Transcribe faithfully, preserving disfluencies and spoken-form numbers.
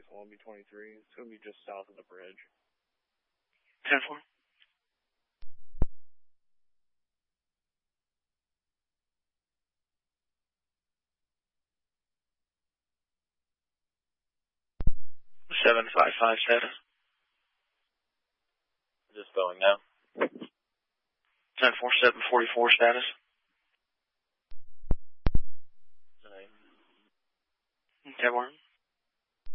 one B twenty-three. It's going to be just south of the bridge. ten four. seven five five status. Just going now. ten four seven forty-four status. Nine. ten one.